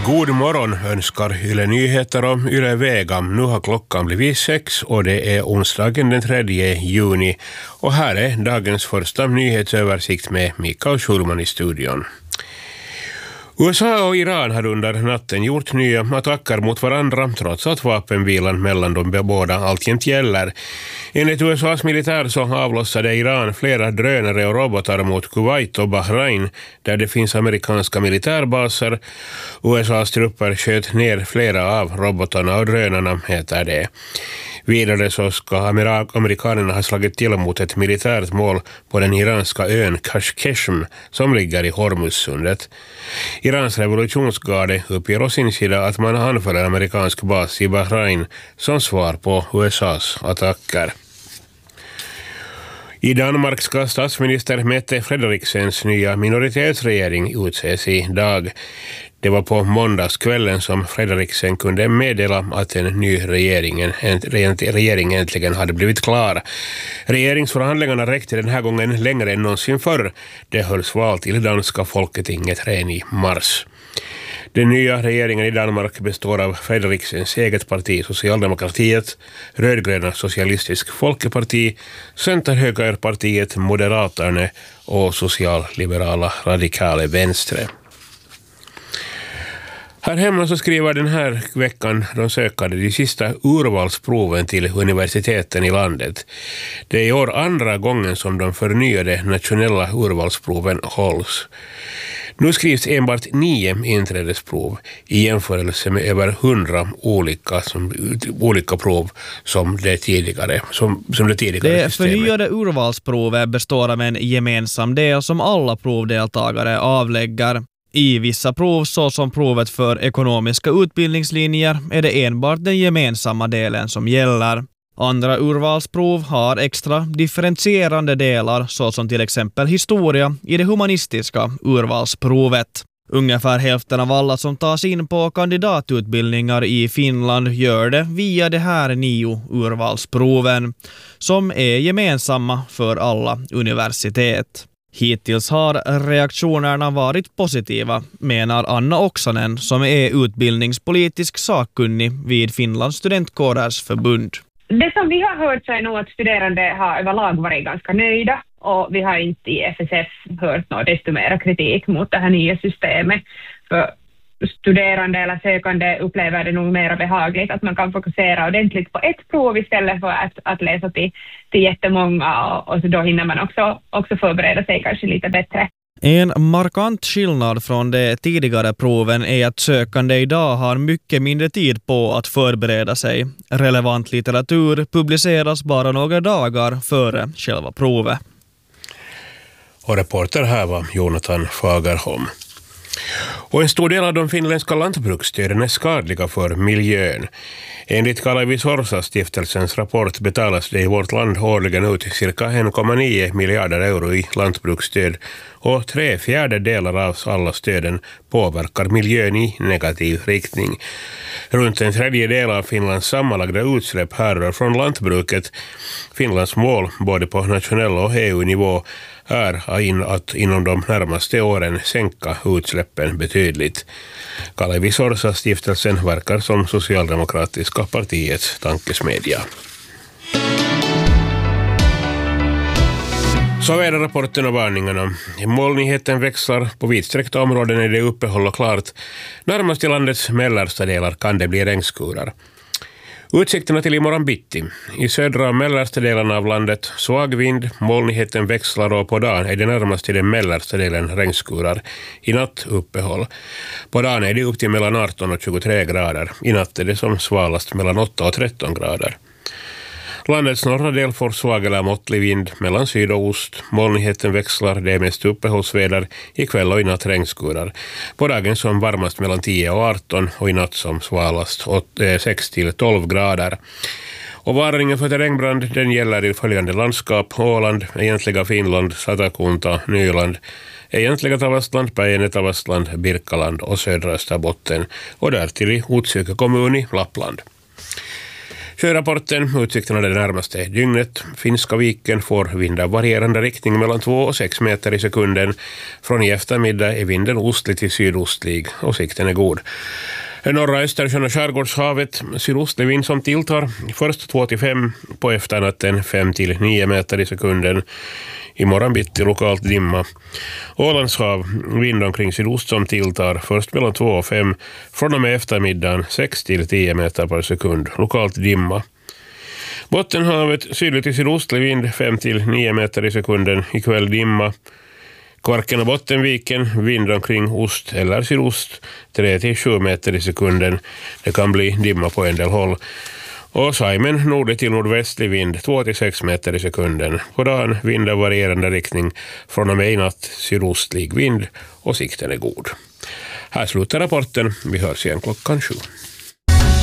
God morgon önskar Yle Nyheter och Yle Vega. Nu har klockan blivit 6 och det är onsdagen den 3 juni. Och här är dagens första nyhetsöversikt med Mikael Schulman i studion. USA och Iran har under natten gjort nya attacker mot varandra trots att vapenvilan mellan de båda alltjämt gäller. Enligt USAs militär så avlossade Iran flera drönare och robotar mot Kuwait och Bahrain där det finns amerikanska militärbaser. USAs trupper sköt ner flera av robotarna och drönarna, heter det. Vidare så ska amerikanerna ha slagit till mot ett militärt mål på den iranska ön Kashkeshm som ligger i Hormuzsundet. Irans revolutionsgarde uppger å sin sida att man anfaller amerikansk bas i Bahrain som svar på USAs attacker. I Danmark ska statsminister Mette Frederiksens nya minoritetsregering utses idag. Det var på måndagskvällen som Frederiksen kunde meddela att en ny regering äntligen hade blivit klar. Regeringsförhandlingarna räckte den här gången längre än någonsin förr. Det hölls val till danska folketinget redan i mars. Den nya regeringen i Danmark består av Frederiksens eget parti Socialdemokratiet, rödgröna Socialistisk Folkeparti, Centerhögerpartiet Moderaterna och socialliberala Radikale Venstre. Här hemma så skriver den här veckan de sökande de sista urvalsproven till universiteten i landet. Det är i år andra gången som de förnyade nationella urvalsproven hålls. Nu skrivs enbart 9 inträdesprov i jämförelse med över 100 olika prov som det tidigare systemet. Det förnyade urvalsprovet består av en gemensam del som alla provdeltagare avlägger. I vissa prov, såsom provet för ekonomiska utbildningslinjer, är det enbart den gemensamma delen som gäller. Andra urvalsprov har extra differentierande delar, såsom till exempel historia i det humanistiska urvalsprovet. Ungefär hälften av alla som tas in på kandidatutbildningar i Finland gör det via de här 9 urvalsproven, som är gemensamma för alla universitet. Hittills har reaktionerna varit positiva, menar Anna Oksanen som är utbildningspolitisk sakkunnig vid Finlands studentkårers förbund. Det som vi har hört så är nog att studerande har överlag varit ganska nöjda och vi har inte i FSF hört något desto mer kritik mot det här nya systemet. För studerande eller sökande upplever det nog mer behagligt att man kan fokusera ordentligt på ett prov istället för att läsa till jättemånga och så då hinner man också förbereda sig kanske lite bättre. En markant skillnad från de tidigare proven är att sökande idag har mycket mindre tid på att förbereda sig. Relevant litteratur publiceras bara några dagar före själva provet. Och reporter här var Jonathan Fagerholm. Och en stor del av de finländska lantbruksstöden är skadliga för miljön. Enligt Kalevi Sorsa-stiftelsens rapport betalas det i vårt land årligen ut cirka 1,9 miljarder euro i lantbruksstöd och 3/4 av alla stöden påverkar miljön i negativ riktning. Runt en tredjedel av Finlands sammanlagda utsläpp härrör från lantbruket. Finlands mål både på nationell och EU-nivå är att inom de närmaste åren sänka utsläppen betydligt. Kalevi Sorsa-stiftelsen verkar som Socialdemokratiska partiets tankesmedja. Så väderrapporten och varningarna. Molnigheten växlar. På vidsträckta områden är det uppehåll och klart. Närmast i landets mellersta delar kan det bli regnskurar. Utsikterna till imorgon bitti. I södra och mellersta delen av landet svag vind, molnigheten växlar och på dagen är det närmast i den mellersta delen regnskurar. I natt uppehåll. På dagen är det upp till mellan 18 och 23 grader. I natt är det som svalast mellan 8 och 13 grader. Landets norra del får svag eller måttlig vind mellan syd och ost. Molnigheten växlar, det är mest uppehållsväder. Ikväll och i natt regnskurar. På dagen som varmast mellan 10 och 18 och i natt som svalast 6 till 12 grader. Och varningen för regnbrand den gäller i följande landskap: Åland, egentliga Finland, Satakunta, Nyland, egentliga Tavastland, Päijänne, Tavastland, Birkaland och södra Österbotten och därtill i Utsjö kommun i Lappland. Sjörapporten, utsikterna det närmaste dygnet. Finska viken får vind av varierande riktning mellan 2 och 6 meter i sekunden. Från i eftermiddag är vinden ostlig till sydostlig och sikten är god. Norra Östersjön och skärgårdshavet, sydostlig vind som tilltar. Först 2-5, på efternatten 5-9 meter i sekunden. Imorgon bitti lokalt dimma. Ålandshav, vind omkring sydost som tilltar. Först mellan 2 och 5, från och med eftermiddagen 6-10 meter per sekund. Lokalt dimma. Bottenhavet, sydligt till sydostlig vind 5-9 meter i sekunden. Ikväll dimma. Kvarken och Bottenviken, vind omkring ost eller sydost 3-7 meter i sekunden. Det kan bli dimma på en del håll. Och Saimen, nordlig till nordvästlig vind 2-6 meter i sekunden. På dagen vind av varierande riktning, från och med i natt sydostlig vind och sikten är god. Här slutar rapporten. Vi hörs igen klockan 7.